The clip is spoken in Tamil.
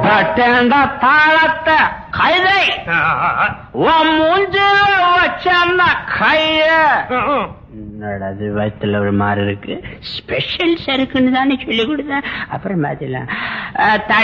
தட்டேண்டா தாளத்தை கைதை உன் மூஞ்சில வச்ச கைய அது வயத்துல ஒரு மாதிரி இருக்கு. ஸ்பெஷல் சருக்குன்னு தானே சொல்லி கொடுத்தேன். அப்புறம் பாத்தீங்களா